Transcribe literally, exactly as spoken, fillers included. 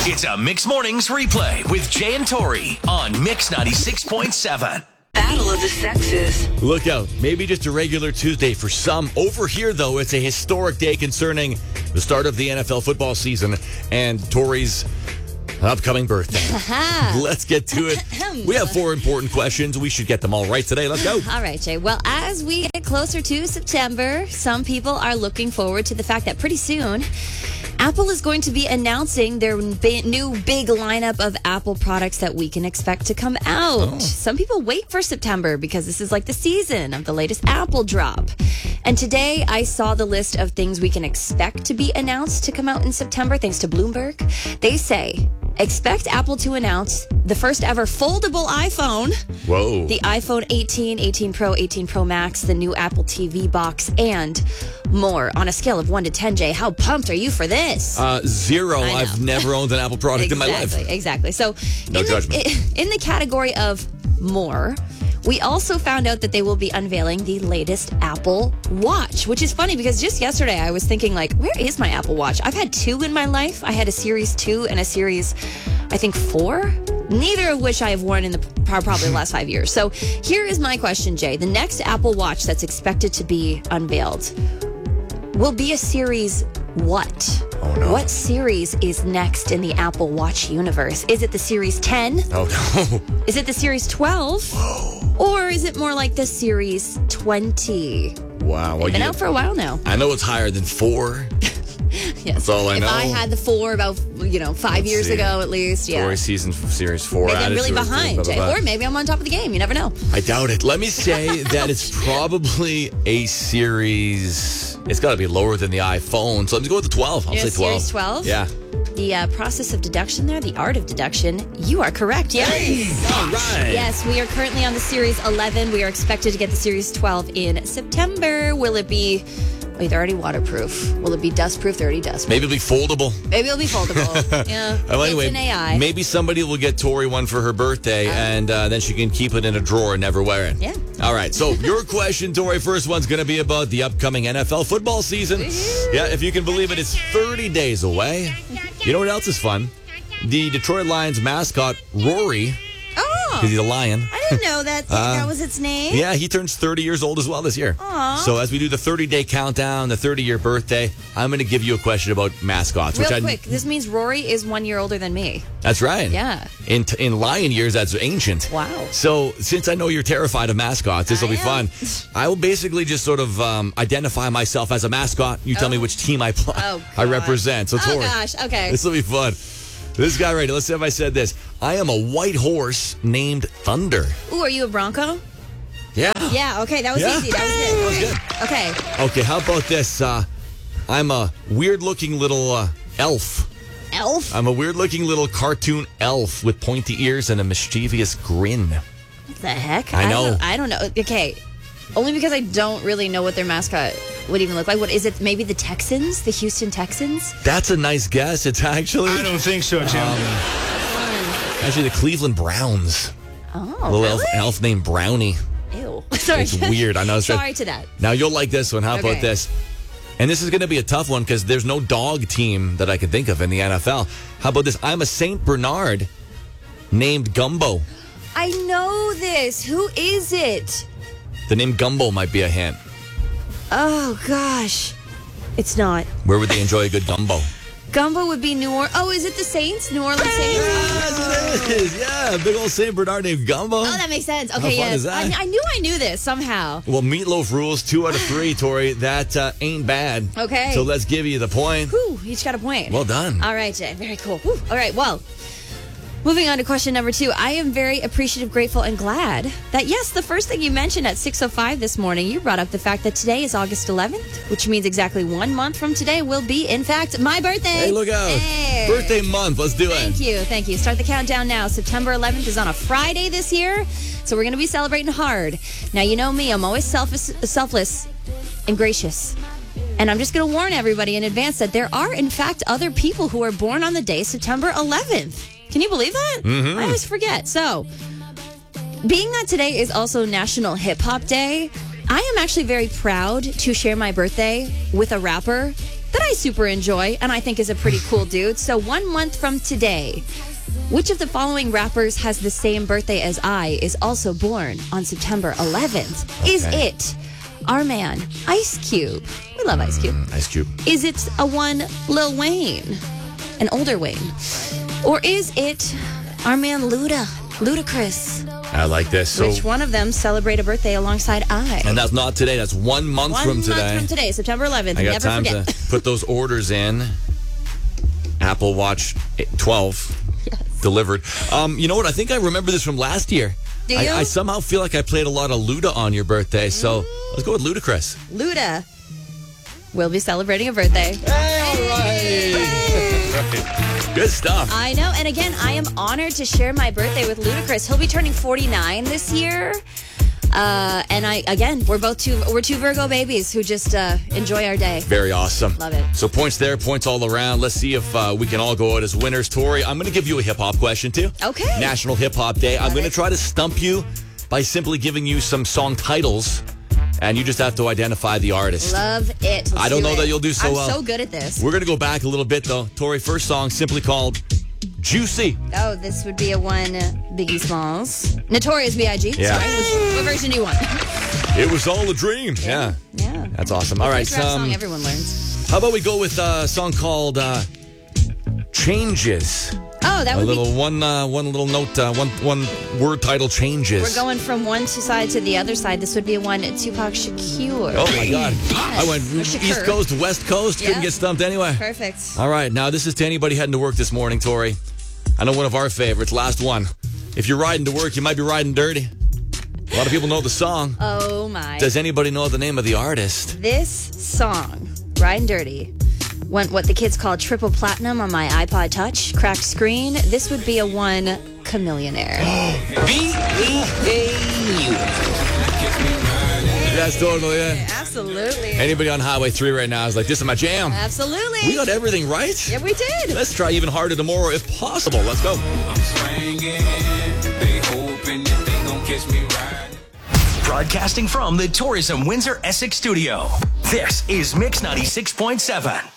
It's a Mix Mornings replay with Jay and Tori on Mix ninety-six point seven. Battle of the Sexes. Look out. Maybe just a regular Tuesday for some. Over here, though, it's a historic day concerning the start of the N F L football season and Tori's upcoming birthday. Let's get to it. We have four important questions. We should get them all right today. Let's go. All right, Jay. Well, as we get closer to September, some people are looking forward to the fact that pretty soon, Apple is going to be announcing their b- new big lineup of Apple products that we can expect to come out. Oh. Some people wait for September because this is like the season of the latest Apple drop. And today I saw the list of things we can expect to be announced to come out in September, thanks to Bloomberg. They say, expect Apple to announce the first ever foldable iPhone. Whoa. The iPhone eighteen, eighteen Pro, eighteen Pro Max, the new Apple T V box, and more. On a scale of one to ten, Jay, how pumped are you for this? Uh, zero. I've never owned an Apple product exactly, in my life. Exactly. So no in judgment. The, in the category of more, we also found out that they will be unveiling the latest Apple Watch, which is funny because just yesterday I was thinking, like, where is my Apple Watch? I've had two in my life. I had a Series two and a Series, I think, four, neither of which I have worn in the probably the last five years. So here is my question, Jay. The next Apple Watch that's expected to be unveiled will be a Series what? Oh, no. What series is next in the Apple Watch universe? Is it the Series ten? Oh, no. Is it the Series twelve? Whoa. Or is it more like the Series twenty? Wow. Well, They've been you, out for a while now. I know it's higher than four. Yes. That's all I if know. If I had the four about, you know, five Let's years see. ago at least, yeah. Tori season Series four. Maybe I'm really attitude, behind, blah, blah, Jay. blah. Or maybe I'm on top of the game. You never know. I doubt it. Let me say that it's probably a series. It's got to be lower than the iPhone. So let me go with the twelve. I'll Yeah, say twelve. Series twelve? Yeah. The uh, process of deduction there, the art of deduction, you are correct, yes. Hey, all right. Yes, we are currently on the Series eleven. We are expected to get the Series twelve in September. Will it be... Wait, they're already waterproof. Will it be dustproof? They're already dustproof. Maybe it'll be foldable. Maybe it'll be foldable. Yeah. Well, it's anyway, an A I. maybe somebody will get Tori one for her birthday, Uh, and uh, then she can keep it in a drawer and never wear it. Yeah. All right. So your question, Tori, first one's going to be about the upcoming N F L football season. Yeah, if you can believe it, it's thirty days away. You know what else is fun? The Detroit Lions mascot, Rory, Oh. because he's a lion. I didn't know that Uh, that was its name. Yeah, he turns thirty years old as well this year. Aw. So as we do the thirty-day countdown, the thirty-year birthday, I'm going to give you a question about mascots. Real which quick, this means Rory is one year older than me. I, that's right. Yeah. In in lion years, that's ancient. Wow. So since I know you're terrified of mascots, this will I be am. fun. I will basically just sort of um, identify myself as a mascot. You tell Oh. me which team I pl- Oh, I God. represent. So Oh, Tori, gosh. Okay. this will be fun. This guy right here. Let's see if I said this. I am a white horse named Thunder. Ooh, are you a Bronco? Yeah. Yeah, okay, that was Yeah. easy. That was That was good. good. Okay. Okay, how about this? Uh, I'm a weird-looking little uh, elf. Elf? I'm a weird-looking little cartoon elf with pointy ears and a mischievous grin. What the heck? I know. Don't, I don't know. Okay. Only because I don't really know what their mascot would even look like. What is it? Maybe the Texans? The Houston Texans? That's a nice guess. It's actually I don't think so, Jim. actually the Cleveland Browns. Oh, A little really? elf, elf named Brownie. Ew. Sorry. It's weird. I know. It's Sorry to that. Now you'll like this one. How Okay. about this? And this is going to be a tough one because there's no dog team that I can think of in the N F L. How about this? I'm a Saint Bernard named Gumbo. I know this. Who is it? The name Gumbo might be a hint. Oh, gosh. It's not. Where would they enjoy a good gumbo? Gumbo would be New Orleans. Oh, is it the Saints? New Orleans Saints? Yes, it is. Yeah, big old Saint Bernard named Gumbo. Oh, that makes sense. How Okay, fun yes. is that? I, I knew I knew this somehow. Well, Meatloaf rules two out of three, Tori. That uh, ain't bad. Okay. So let's give you the point. Whew, each got a point. Well done. All right, Jay. Very cool. Whew. All right, well, moving on to question number two. I am very appreciative, grateful, and glad that, yes, the first thing you mentioned at six oh five this morning, you brought up the fact that today is August eleventh, which means exactly one month from today will be, in fact, my birthday. Hey, look out. Hey. Birthday month. Let's do Thank it. you. Thank you. Start the countdown now. September eleventh is on a Friday this year, so we're going to be celebrating hard. Now, you know me. I'm always selfish, selfless and gracious. And I'm just going to warn everybody in advance that there are, in fact, other people who are born on the day September eleventh. Can you believe that? Mm-hmm. I always forget. So, being that today is also National Hip Hop Day, I am actually very proud to share my birthday with a rapper that I super enjoy and I think is a pretty cool dude. So one month from today, which of the following rappers has the same birthday as I is also born on September eleventh? Okay. Is it our man, Ice Cube? We love Ice Cube. Mm, Ice Cube. Is it a one, Lil Wayne, an older Wayne? Or is it our man, Luda, Ludacris? I like this. So, Which one of them celebrate a birthday alongside I? and that's not today. That's one month One from month today. from today, September eleventh. I got Never time forget. to put those orders in. Apple Watch twelve Yes. delivered. Um, you know what? I think I remember this from last year. Do you? I, I somehow feel like I played a lot of Luda on your birthday, so let's go with Ludacris. Luda will be celebrating a birthday. Hey, all right. Good stuff. I know. And again, I am honored to share my birthday with Ludacris. He'll be turning forty-nine this year. Uh, and I, again, we're both two, we're two Virgo babies who just uh, enjoy our day. Very awesome. Love it. So points there, points all around. Let's see if uh, we can all go out as winners. Tori, I'm going to give you a hip hop question too. Okay. National Hip Hop Day. I'm Love going to it. try to stump you by simply giving you some song titles, and you just have to identify the artist. Love it. Let's I don't do know it. that you'll do so I'm well. so good at this. We're going to go back a little bit though. Tori, first song simply called Juicy. Oh, this would be a one Biggie Smalls. Notorious B I G Yeah. Sorry, which, what version do you want? It was all a dream. Yeah. Yeah. That's awesome. All right. First rap Um, song everyone learns. how about we go with uh, a song called uh, Changes? Oh, that A would little be. one uh, one little note, uh, one one word title, Changes. We're going from one side to the other side. This would be a one Tupac Shakur. Oh my God! I went Or Shakur. East Coast, West Coast. Couldn't Yeah. get stumped anyway. Perfect. All right, now this is to anybody heading to work this morning, Tori. I know one of our favorites. Last one. If you're riding to work, you might be riding dirty. A lot of people know the song. Oh my. Does anybody know the name of the artist? This song, Riding Dirty, went what the kids call triple platinum on my iPod Touch, cracked screen. This would be a one Chameleonaire. B E A U. Yes, totally. Yeah. Absolutely. Anybody on Highway three right now is like, this is my jam. Absolutely. We got everything right. Yeah, we did. Let's try even harder tomorrow if possible. Let's go. I'm swinging, they hoping that they gon' catch me riding. Broadcasting from the Tourism Windsor Essex studio. This is Mix ninety-six point seven.